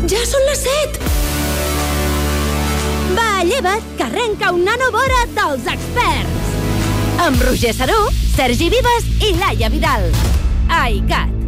Ja són les 7! Va, lleva't, que arrenca un nanovora dels experts! Amb Roger Saró, Sergi Vives i Laia Vidal. Ai, Cat!